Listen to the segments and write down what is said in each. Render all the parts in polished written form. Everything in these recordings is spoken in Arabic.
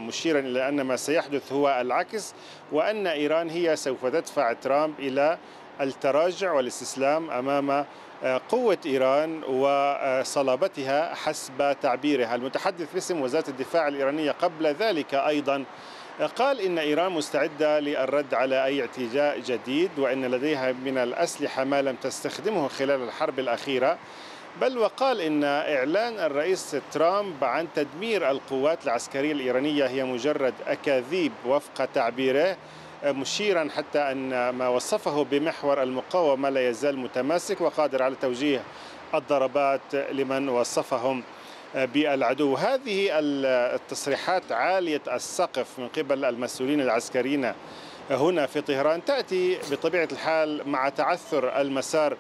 مشيرا إلى أن ما سيحدث هو العكس، وأن إيران هي سوف تدفع ترامب إلى التراجع والاستسلام أمام قوة إيران وصلابتها حسب تعبيرها. المتحدث باسم وزارة الدفاع الإيرانية قبل ذلك أيضا قال إن إيران مستعدة للرد على أي اعتداء جديد، وإن لديها من الأسلحة ما لم تستخدمه خلال الحرب الأخيرة، بل وقال إن إعلان الرئيس ترامب عن تدمير القوات العسكرية الإيرانية هي مجرد أكاذيب وفق تعبيره، مشيرا حتى أن ما وصفه بمحور المقاومة لا يزال متماسك وقادر على توجيه الضربات لمن وصفهم بالعدو. هذه التصريحات عالية السقف من قبل المسؤولين العسكريين هنا في طهران تأتي بطبيعة الحال مع تعثر المسار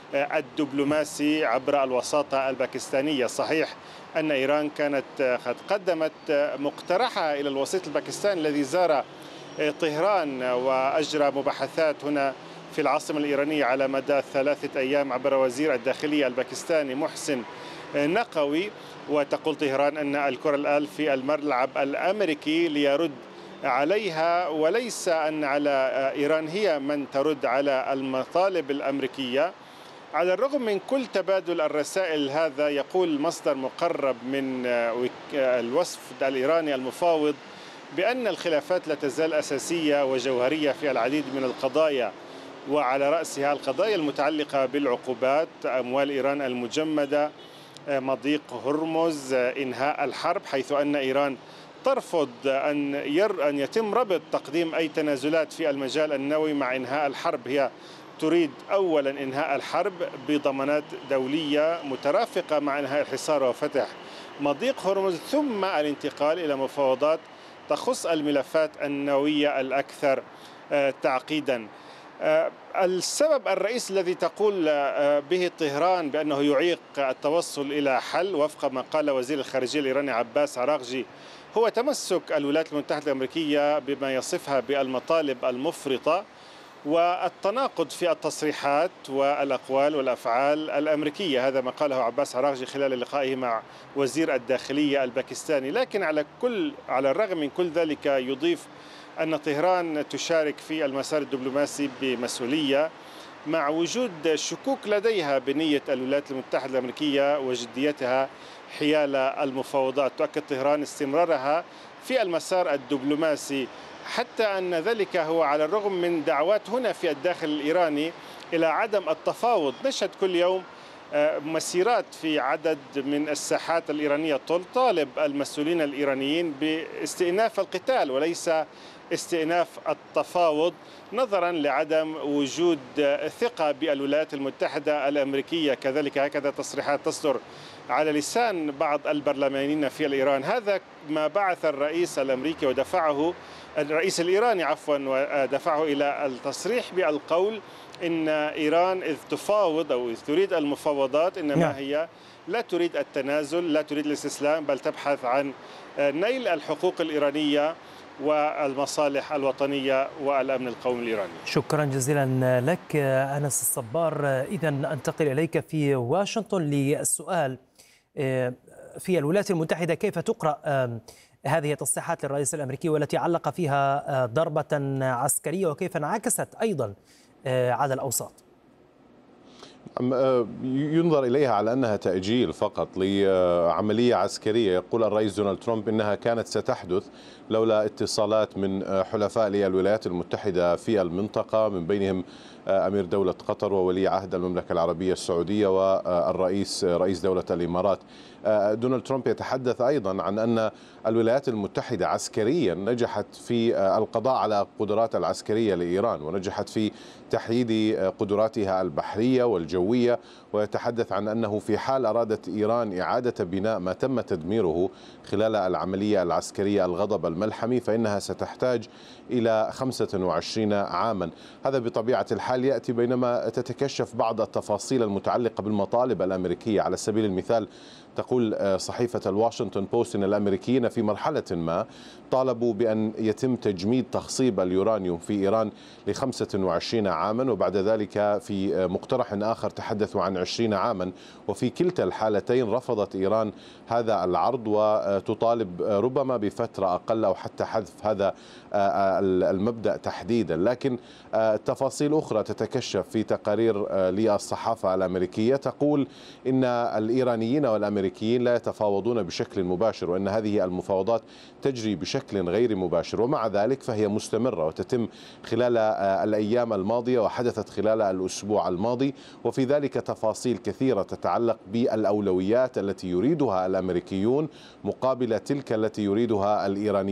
الدبلوماسي عبر الوساطة الباكستانية. صحيح أن إيران كانت قد قدمت مقترحها إلى الوسيط الباكستاني الذي زار طهران وأجرى مباحثات هنا في العاصمة الإيرانية على مدى 3 أيام عبر وزير الداخلية الباكستاني محسن نقوي، وتقول طهران أن الكرة الآن في الملعب الأمريكي ليرد عليها، وليس أن على إيران هي من ترد على المطالب الأمريكية. على الرغم من كل تبادل الرسائل هذا، يقول مصدر مقرب من الوفد الإيراني المفاوض بأن الخلافات لا تزال أساسية وجوهرية في العديد من القضايا، وعلى رأسها القضايا المتعلقة بالعقوبات، أموال إيران المجمدة، مضيق هرمز، إنهاء الحرب، حيث أن إيران ترفض أن يتم ربط تقديم أي تنازلات في المجال النووي مع إنهاء الحرب. هي تريد أولا إنهاء الحرب بضمانات دولية مترافقة مع إنهاء الحصار وفتح مضيق هرمز، ثم الانتقال إلى مفاوضات تخص الملفات النووية الأكثر تعقيدا. السبب الرئيسي الذي تقول به طهران بأنه يعيق التوصل إلى حل وفق ما قال وزير الخارجية الإيراني عباس عراغجي هو تمسك الولايات المتحدة الأمريكية بما يصفها بالمطالب المفرطة والتناقض في التصريحات والأقوال والأفعال الأمريكية. هذا ما قاله عباس عراغجي خلال لقائه مع وزير الداخلية الباكستاني. لكن على الرغم من كل ذلك يضيف أن طهران تشارك في المسار الدبلوماسي بمسؤولية مع وجود شكوك لديها بنية الولايات المتحدة الأمريكية وجديتها حيال المفاوضات. تؤكد طهران استمرارها في المسار الدبلوماسي، حتى أن ذلك هو على الرغم من دعوات هنا في الداخل الإيراني إلى عدم التفاوض. نشهد كل يوم مسيرات في عدد من الساحات الإيرانية تطالب المسؤولين الإيرانيين باستئناف القتال وليس استئناف التفاوض، نظرا لعدم وجود ثقة بالولايات المتحدة الأمريكية. كذلك هكذا تصريحات تصدر على لسان بعض البرلمانيين في الإيران. هذا ما بعث الرئيس الأمريكي ودفعه الرئيس الإيراني ودفعه إلى التصريح بالقول إن إيران إذ تفاوض أو إذ تريد المفاوضات إنما هي لا تريد التنازل، لا تريد الاستسلام، بل تبحث عن نيل الحقوق الإيرانية والمصالح الوطنية والأمن القومي الإيراني. شكرا جزيلا لك أنس الصبار. إذا أنتقل إليك في واشنطن للسؤال في الولايات المتحدة، كيف تقرأ هذه التصريحات للرئيس الأمريكي والتي علق فيها ضربة عسكرية، وكيف انعكست أيضا على الأوساط؟ ينظر إليها على أنها تأجيل فقط لعملية عسكرية. يقول الرئيس دونالد ترامب إنها كانت ستحدث لولا اتصالات من حلفاء للولايات المتحدة في المنطقة، من بينهم أمير دولة قطر وولي عهد المملكة العربية السعودية رئيس دولة الإمارات. دونالد ترامب يتحدث أيضا عن أن الولايات المتحدة عسكريا نجحت في القضاء على قدرات العسكرية لإيران، ونجحت في تحييد قدراتها البحرية والجوية، ويتحدث عن أنه في حال أرادت إيران إعادة بناء ما تم تدميره خلال العملية العسكرية الغضب الملحمي فإنها ستحتاج إلى 25 عاما. هذا بطبيعة الحال يأتي بينما تتكشف بعض التفاصيل المتعلقة بالمطالب الأمريكية. على سبيل المثال تقول صحيفة الواشنطن بوست أن الأمريكيين في مرحلة ما طالبوا بأن يتم تجميد تخصيب اليورانيوم في إيران ل25 عاما، وبعد ذلك في مقترح آخر تحدثوا عن 20 عاما، وفي كلتا الحالتين رفضت إيران هذا العرض وتطالب ربما بفترة أقل أو حتى حذف هذا المبدأ تحديدا. لكن تفاصيل أخرى تتكشف في تقارير للصحافة الأمريكية تقول إن الإيرانيين والأمريكيين لا يتفاوضون بشكل مباشر، وأن هذه المفاوضات تجري بشكل غير مباشر، ومع ذلك فهي مستمرة وتتم خلال الأيام الماضية وحدثت خلال الأسبوع الماضي، وفي ذلك تفاصيل كثيرة تتعلق بالأولويات التي يريدها الأمريكيون مقابل تلك التي يريدها الإيرانيون.